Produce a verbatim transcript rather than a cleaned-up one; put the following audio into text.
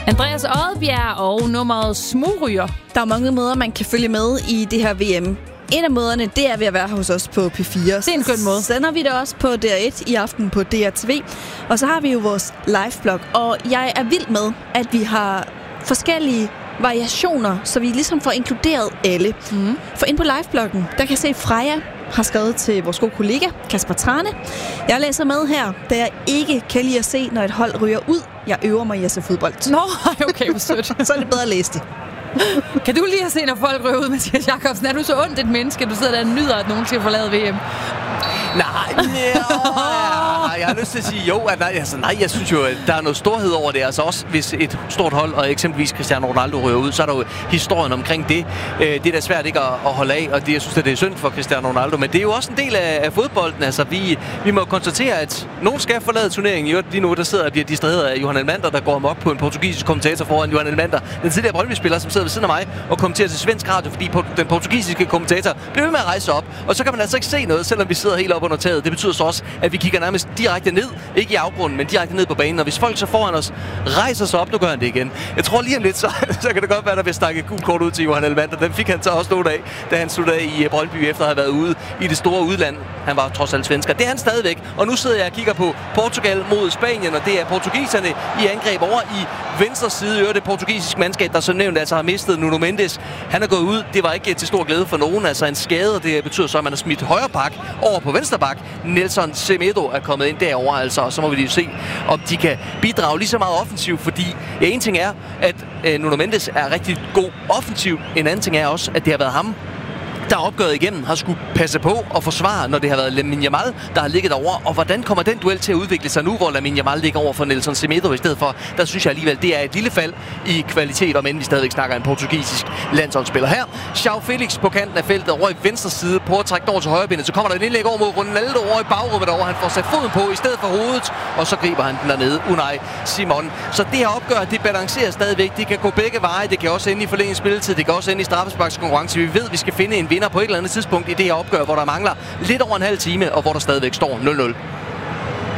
Andreas Odbjerg og nummeret Smugryger. Der er mange måder, man kan følge med i det her V M. En af måderne, det er ved at være hos os på P fire. Det er en skøn måde. Så sender vi det også på D R et i aften på D R T V. Og så har vi jo vores live-blog. Og jeg er vild med, at vi har forskellige variationer, så vi ligesom får inkluderet alle. Mm. For ind på live-bloggen, der kan jeg se, at Freja har skrevet til vores gode kollega, Kasper Trane. Jeg læser med her, da jeg ikke kan lide at se, når et hold ryger ud. Jeg øver mig i at se fodbold. Nå, okay, hvor sødt. Så er det bedre at læse det. Kan du lige at se, når folk ryger ud, Mathias Jakobsen? Er du så ondt et menneske, du sidder der og nyder, at nogen skal forlade V M? Nej, ja, jeg har lyst til at sige jo, at nej, altså, nej, jeg synes jo, at der er noget storhed over det. Altså også, hvis et stort hold, og eksempelvis Cristiano Ronaldo ryger ud, så er der jo historien omkring det. Det er da svært ikke at, at holde af, og det, jeg synes, at det er synd for Cristiano Ronaldo, men det er jo også en del af, af fodbolden. Altså, vi, vi må konstatere, at nogen skal forlade turneringen. Lige nu, der sidder og bliver distraheret af Johan Elmander, der går amok på en portugisisk kommentator foran Johan Elmander, den tidligere Brøndby-spiller, som sidder ved siden af mig og kommenterer til svensk radio, fordi den portugisiske kommentator bliver ved med at rejse op, og så kan man altså ikke se noget, selvom vi sidder helt op under taget. Det betyder så også, at vi kigger nærmest direkte ned, ikke i afgrunden, men direkte ned på banen. Og hvis folk så foran os rejser sig op, nu gør han det igen. Jeg tror lige om lidt, så, så kan det godt være, at der bliver stakket gult kort ud til Johan Elmander. Den fik han så også nogle af, da han sluttede af i Brøndby efter at have været ude i det store udland. Han var trods alt svensker. Det er han stadigvæk. Og nu sidder jeg og kigger på Portugal mod Spanien, og det er portugiserne i angreb over i venstre side. Det portugisiske mandskab, der som nævnt altså har mistet Nuno Mendes. Han er gået ud. Det var ikke til stor glæde for nogen. Altså en skade, og det betyder så, at man har smidt højre bak over på venstre bak. Nelson Semedo er kommet ind derover, altså, og så må vi lige se, om de kan bidrage lige så meget offensivt, fordi ja, en ting er, at øh, Nuno Mendes er rigtig god offensivt. En anden ting er også, at det har været ham, der opgøret igennem har skulle passe på og forsvare, når det har været Lamine Yamal, der har ligget over. Og hvordan kommer den duel til at udvikle sig nu, hvor Lamine Yamal ligger over for Nelson Semedo i stedet for? Der synes jeg alligevel, det er et lille fald i kvalitet, om end vi stadigvæk snakker en portugisisk landsholdsspiller her. João Felix på kanten af feltet over i venstre side, på at trække over til højrebenet. Så kommer der en indlæg over mod Ronaldo over i bagrummet over. Han får sat foden på i stedet for hovedet, og så griber han den dernede. Unai Simon. Så det her opgør, det balancerer stadigvæk. Det kan gå begge veje. Det kan også ende i forlænget spilletid. Det kan også ende i straffesparkskonkurrence. Vi ved, vi skal finde en vinder på et eller andet tidspunkt i det her opgør, hvor der mangler lidt over en halv time, og hvor der stadigvæk står nul nul.